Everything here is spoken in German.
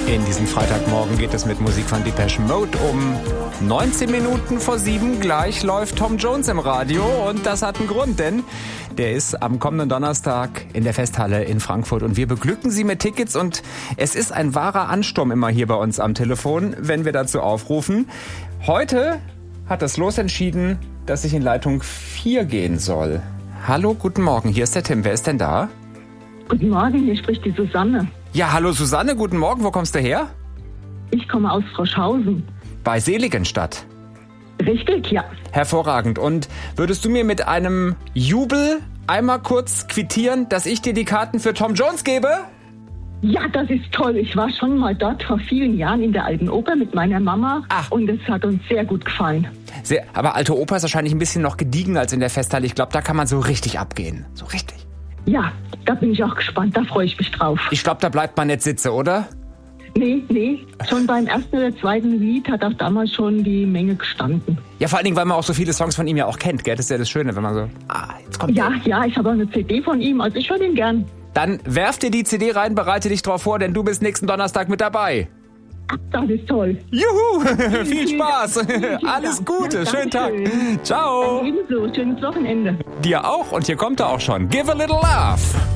In diesem Freitagmorgen geht es mit Musik von Depeche Mode um 19 Minuten vor 7. Gleich läuft Tom Jones im Radio und das hat einen Grund, denn der ist am kommenden Donnerstag in der Festhalle in Frankfurt und wir beglücken Sie mit Tickets und es ist ein wahrer Ansturm immer hier bei uns am Telefon, wenn wir dazu aufrufen. Heute hat das Los entschieden, dass ich in Leitung 4 gehen soll. Hallo, guten Morgen, hier ist der Tim. Wer ist denn da? Guten Morgen, hier spricht die Susanne. Ja, hallo Susanne, guten Morgen. Wo kommst du her? Ich komme aus Froschhausen. Bei Seligenstadt. Richtig, ja. Hervorragend. Und würdest du mir mit einem Jubel einmal kurz quittieren, dass ich dir die Karten für Tom Jones gebe? Ja, das ist toll. Ich war schon mal dort vor vielen Jahren in der Alten Oper mit meiner Mama. Ach. Und es hat uns sehr gut gefallen. Aber Alte Oper ist wahrscheinlich ein bisschen noch gediegener als in der Festhalle. Ich glaube, da kann man so richtig abgehen. So richtig. Ja, da bin ich auch gespannt. Da freue ich mich drauf. Ich glaube, da bleibt man nicht sitzen, oder? Nee. Schon beim ersten oder zweiten Lied hat auch damals schon die Menge gestanden. Ja, vor allen Dingen, weil man auch so viele Songs von ihm ja auch kennt, gell? Das ist ja das Schöne, wenn man so... jetzt kommt Ja, ich habe auch eine CD von ihm. Also ich höre den gern. Dann werf dir die CD rein, bereite dich drauf vor, denn du bist nächsten Donnerstag mit dabei. Das ist toll. Juhu, viel Spaß. Alles Dank. Gute, Ja, schönen Tag. Dankeschön. Ciao. Ebenso, schönes Wochenende. Dir auch und hier kommt er auch schon. Give a little laugh.